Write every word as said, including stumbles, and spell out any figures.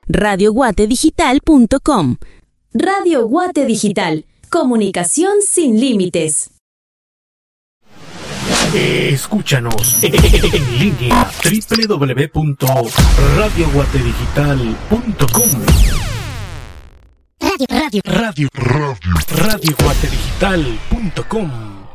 radio guate digital punto com. Radio Guate Digital. Comunicación sin límites. Escúchanos en línea doble u doble u doble u punto radio guate digital punto com. Radio, radio, radio, radio, radio guate digital punto com.